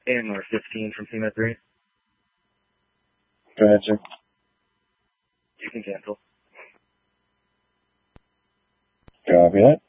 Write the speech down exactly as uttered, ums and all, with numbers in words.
Angler fifteen from Team three. Go ahead, sir. You can cancel. Copy that.